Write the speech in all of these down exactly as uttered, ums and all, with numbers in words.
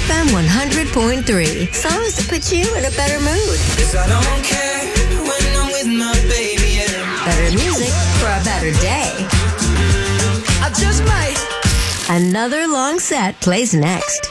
F M one hundred point three. Songs that put you in a better mood. 'Cause I don't care when I'm with my baby, yeah. Better music for a better day. I just might. Another long set plays next.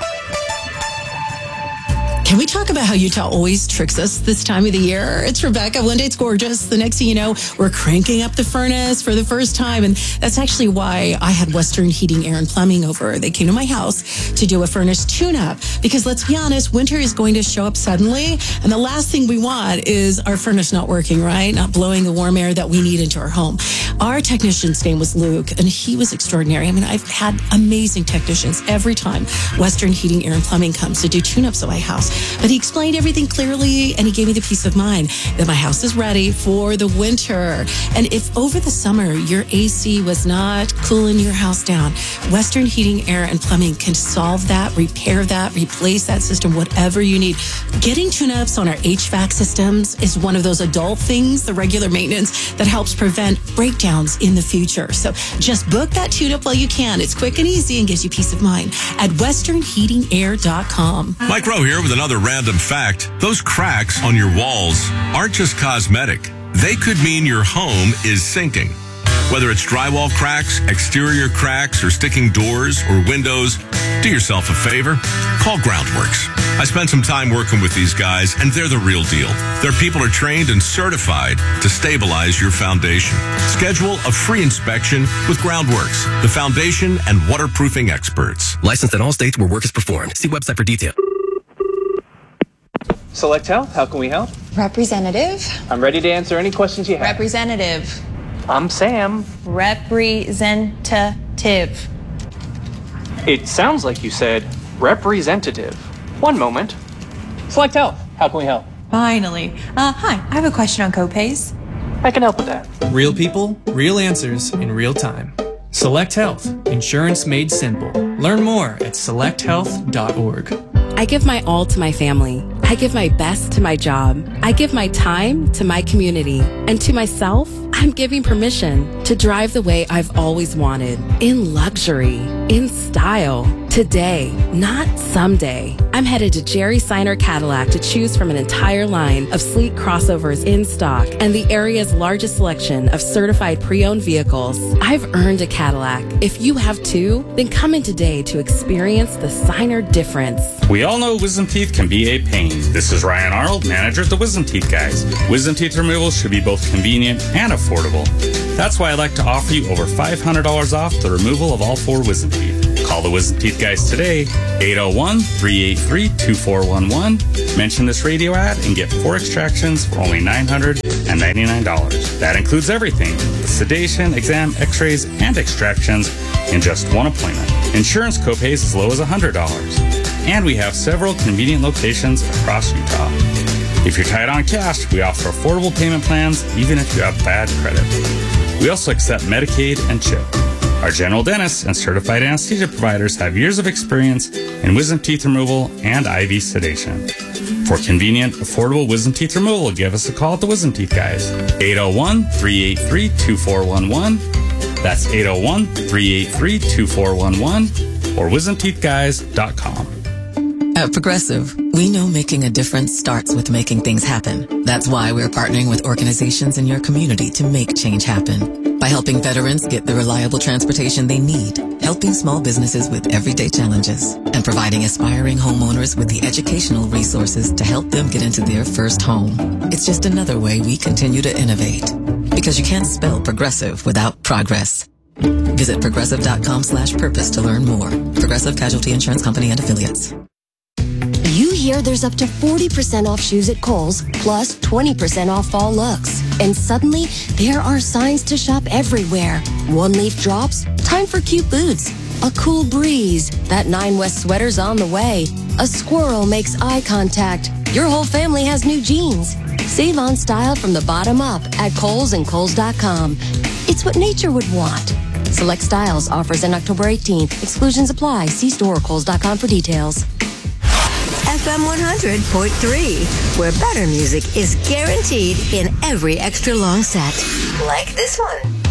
Can we talk about how Utah always tricks us this time of the year? It's Rebecca. One day it's gorgeous. The next thing you know, we're cranking up the furnace for the first time. And that's actually why I had Western Heating, Air, and Plumbing over. They came to my house to do a furnace tune-up. Because let's be honest, winter is going to show up suddenly. And the last thing we want is our furnace not working, right? Not blowing the warm air that we need into our home. Our technician's name was Luke, and he was extraordinary. I mean, I've had amazing technicians every time Western Heating, Air, and Plumbing comes to do tune-ups at my house. But he explained everything clearly, and he gave me the peace of mind that my house is ready for the winter. And if over the summer your A C was not cooling your house down, Western Heating, Air, and Plumbing can solve that, repair that, replace that system, whatever you need. Getting tune-ups on our H V A C systems is one of those adult things, the regular maintenance, that helps prevent breakdowns in the future. So just book that tune-up while you can. It's quick and easy and gives you peace of mind at western heating air dot com. Mike Rowe here with another random fact. Those cracks on your walls aren't just cosmetic. They could mean your home is sinking. Whether it's drywall cracks, exterior cracks, or sticking doors or windows, do yourself a favor. Call Groundworks. I spent some time working with these guys, and they're the real deal. Their people are trained and certified to stabilize your foundation. Schedule a free inspection with Groundworks, the foundation and waterproofing experts. Licensed in all states where work is performed. See website for details. Select Health, how can we help? Representative. I'm ready to answer any questions you have. Representative. I'm Sam. Representative. It sounds like you said representative. One moment. Select Health, how can we help? Finally. Uh, hi, I have a question on copays. I can help with that. Real people, real answers in real time. Select Health, insurance made simple. Learn more at select health dot org. I give my all to my family. I give my best to my job. I give my time to my community. And to myself, I'm giving permission to drive the way I've always wanted. In luxury, in style. Today, not someday. I'm headed to Jerry Seiner Cadillac to choose from an entire line of sleek crossovers in stock and the area's largest selection of certified pre-owned vehicles. I've earned a Cadillac. If you have too, then come in today to experience the Seiner difference. We all know wisdom teeth can be a pain. This is Ryan Arnold, manager at the Wisdom Teeth Guys. Wisdom teeth removal should be both convenient and affordable. That's why I'd like to offer you over five hundred dollars off the removal of all four wisdom teeth. Call the Wisdom Teeth Guys today, eight oh one, three eight three, two four one one. Mention this radio ad and get four extractions for only nine hundred ninety-nine dollars. That includes everything, the sedation, exam, x-rays, and extractions in just one appointment. Insurance copays as low as one hundred dollars. And we have several convenient locations across Utah. If you're tight on cash, we offer affordable payment plans even if you have bad credit. We also accept Medicaid and CHIP. Our general dentists and certified anesthesia providers have years of experience in wisdom teeth removal and I V sedation. For convenient, affordable wisdom teeth removal, give us a call at the Wisdom Teeth Guys. eight oh one, three eight three, two four one one. That's eight oh one, three eight three, two four one one or wisdom teeth guys dot com. At Progressive, we know making a difference starts with making things happen. That's why we're partnering with organizations in your community to make change happen. By helping veterans get the reliable transportation they need, helping small businesses with everyday challenges, and providing aspiring homeowners with the educational resources to help them get into their first home. It's just another way we continue to innovate. Because you can't spell progressive without progress. Visit progressive.com slash purpose to learn more. Progressive Casualty Insurance Company and Affiliates. You hear there's up to forty percent off shoes at Kohl's, plus twenty percent off fall looks. And suddenly, there are signs to shop everywhere. One-leaf drops, time for cute boots. A cool breeze, that Nine West sweater's on the way. A squirrel makes eye contact. Your whole family has new jeans. Save on style from the bottom up at Kohl's and Kohl's dot com. It's what nature would want. Select styles, offers end October eighteenth. Exclusions apply. See store or Kohl's dot com for details. F M one hundred point three, where better music is guaranteed in every extra long set. Like this one.